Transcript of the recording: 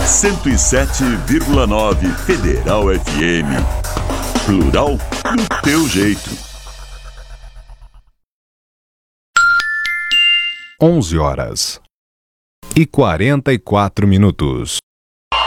107,9 Federal FM. Plural do teu jeito. 11h44.